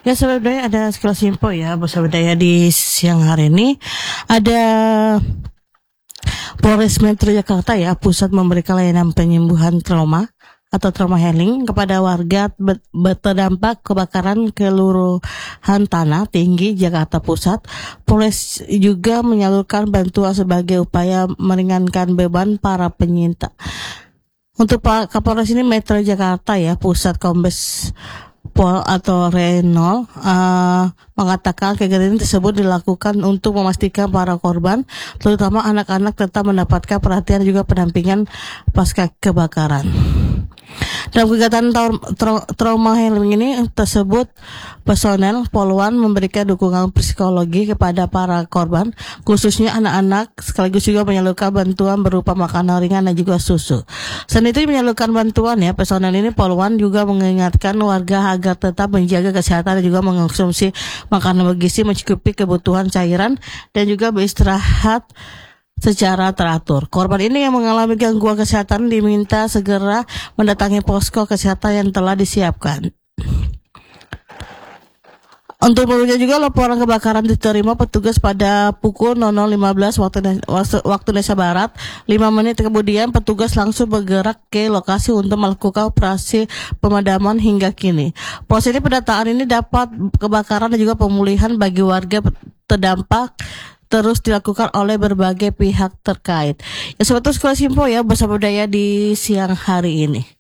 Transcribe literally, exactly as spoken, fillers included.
Ya sebenarnya ada sekilas info ya bersama Daya di siang hari ini. Ada Polres Metro Jakarta ya, pusat memberikan layanan penyembuhan trauma atau trauma healing kepada warga ber- terdampak kebakaran kelurahan Tanah Tinggi, Jakarta Pusat. Polres juga menyalurkan bantuan sebagai upaya meringankan beban para penyintas. Untuk Pak Kapolres ini Metro Jakarta ya, Pusat Kombes Pol atau Renol uh, mengatakan kegiatan tersebut dilakukan untuk memastikan para korban, terutama anak-anak, tetap mendapatkan perhatian dan juga pendampingan pasca kebakaran. Dalam kegiatan tra- tra- trauma healing ini tersebut, personel Poluan memberikan dukungan psikologi kepada para korban, khususnya anak-anak, sekaligus juga menyalurkan bantuan berupa makanan ringan dan juga susu. Selain itu menyalurkan bantuan ya, personel ini Poluan juga mengingatkan warga agar tetap menjaga kesehatan dan juga mengonsumsi makanan bergizi, mencukupi kebutuhan cairan dan juga beristirahat secara teratur. Korban ini yang mengalami gangguan kesehatan diminta segera mendatangi posko kesehatan yang telah disiapkan. Untuk berikutnya juga laporan kebakaran diterima petugas pada pukul nol nol lima belas waktu waktu Indonesia Barat. lima menit kemudian petugas langsung bergerak ke lokasi untuk melakukan operasi pemadaman hingga kini. Proses ini pendataan ini dapat kebakaran dan juga pemulihan bagi warga terdampak terus dilakukan oleh berbagai pihak terkait. Ya, seperti sekolah info ya bersama Daya di siang hari ini.